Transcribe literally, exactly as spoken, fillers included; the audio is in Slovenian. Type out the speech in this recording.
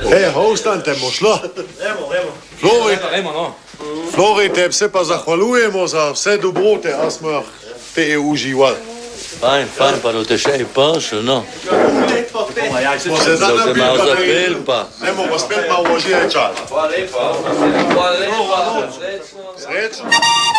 Hej, ostanemo, šlo. Flori, Flori, tebi se pa zahvaljujemo za vse dobrote, a smo te uživali. Fajn, fajn, pa da te še je prišel, no. Smo se Da te malo zapel, pa. Nemo pa spet malo užije čas. Hvala lepa. Hvala lepa. Srečno.